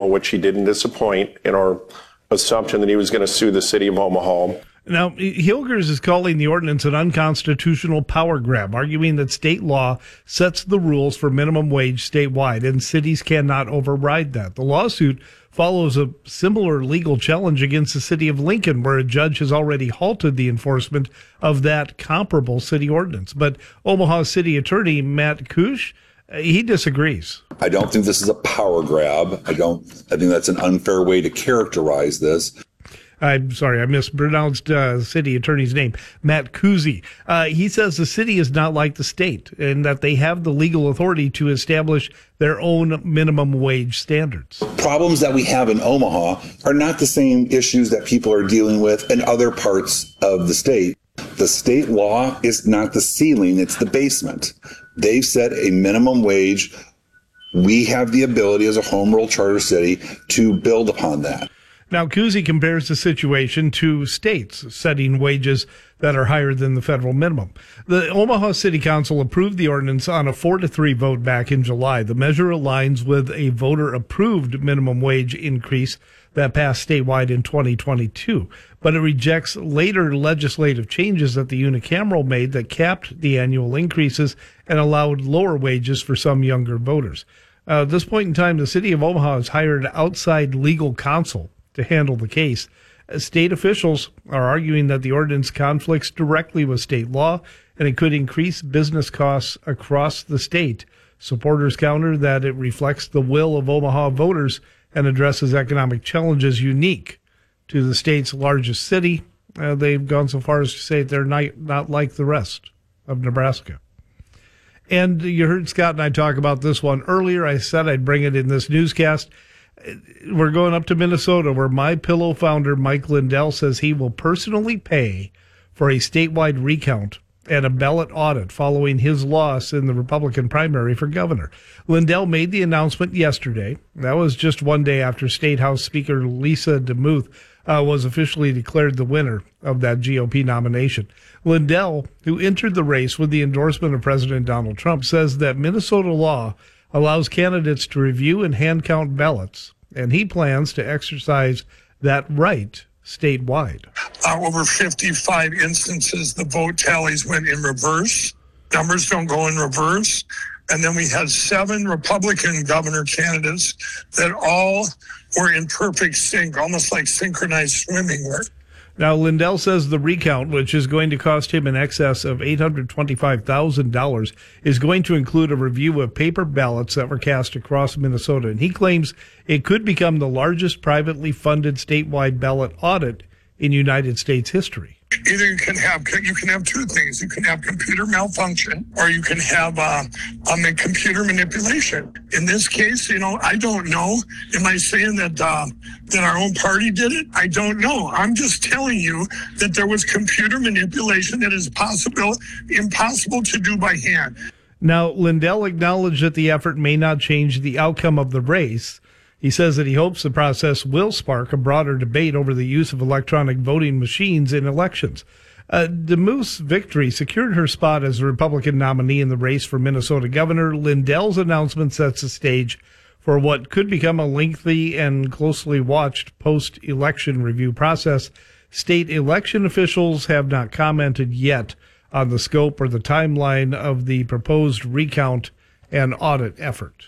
which he didn't disappoint in our assumption that he was going to sue the city of Omaha. Now, Hilgers is calling the ordinance an unconstitutional power grab, arguing that state law sets the rules for minimum wage statewide, and cities cannot override that. The lawsuit follows a similar legal challenge against the city of Lincoln, where a judge has already halted the enforcement of that comparable city ordinance. But Omaha City Attorney Matt Kusch, he disagrees. I don't think this is a power grab. I think that's an unfair way to characterize this. I'm sorry, I mispronounced city attorney's name, Matt Kuzy. He says the city is not like the state and that they have the legal authority to establish their own minimum wage standards. Problems that we have in Omaha are not the same issues that people are dealing with in other parts of the state. The state law is not the ceiling, it's the basement. They've set a minimum wage. We have the ability as a home rule charter city to build upon that. Now, Kuzy compares the situation to states setting wages that are higher than the federal minimum. The Omaha City Council approved the ordinance on a 4-3 vote back in July. The measure aligns with a voter-approved minimum wage increase that passed statewide in 2022, but it rejects later legislative changes that the unicameral made that capped the annual increases and allowed lower wages for some younger voters. At this point in time, the city of Omaha has hired outside legal counsel to handle the case. State officials are arguing that the ordinance conflicts directly with state law and it could increase business costs across the state. Supporters counter that it reflects the will of Omaha voters and addresses economic challenges unique to the state's largest city. They've gone so far as to say they're not like the rest of Nebraska. And you heard Scott and I talk about this one earlier. I said I'd bring it in this newscast. We're going up to Minnesota, where MyPillow founder Mike Lindell says he will personally pay for a statewide recount and a ballot audit following his loss in the Republican primary for governor. Lindell made the announcement yesterday. That was just one day after State House Speaker Lisa DeMuth was officially declared the winner of that GOP nomination. Lindell, who entered the race with the endorsement of President Donald Trump, says that Minnesota law allows candidates to review and hand count ballots, and he plans to exercise that right statewide. Over 55 instances, the vote tallies went in reverse. Numbers don't go in reverse. And then we had 7 Republican governor candidates that all were in perfect sync, almost like synchronized swimming were. Now, Lindell says the recount, which is going to cost him in excess of $825,000, is going to include a review of paper ballots that were cast across Minnesota. And he claims it could become the largest privately funded statewide ballot audit in United States history. Either you can have 2 things. You can have computer malfunction, or you can have computer manipulation. In this case, I don't know. Am I saying that our own party did it? I don't know. I'm just telling you that there was computer manipulation that is impossible to do by hand. Now, Lindell acknowledged that the effort may not change the outcome of the race. He says that he hopes the process will spark a broader debate over the use of electronic voting machines in elections. DeMuth's victory secured her spot as the Republican nominee in the race for Minnesota governor. Lindell's announcement sets the stage for what could become a lengthy and closely watched post-election review process. State election officials have not commented yet on the scope or the timeline of the proposed recount and audit effort.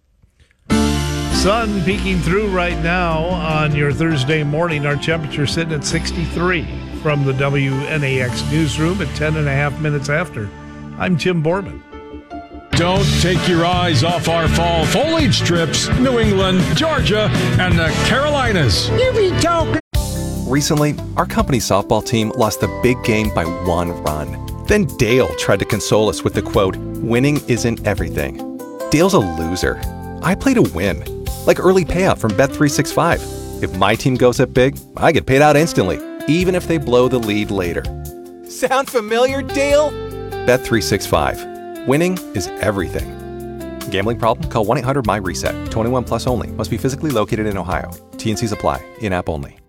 Sun peeking through right now on your Thursday morning. Our temperature sitting at 63 from the WNAX newsroom at 10 and a half minutes after. I'm Tim Borman. Don't take your eyes off our fall foliage strips, New England, Georgia, and the Carolinas. You be talking. Recently, our company softball team lost the big game by 1 run. Then Dale tried to console us with the quote, "Winning isn't everything." Dale's a loser. I play to win. Like early payout from Bet365. If my team goes up big, I get paid out instantly, even if they blow the lead later. Sound familiar, Dale? Bet365. Winning is everything. Gambling problem? Call 1-800-MY-RESET. 21 plus only. Must be physically located in Ohio. T&Cs apply. In-app only.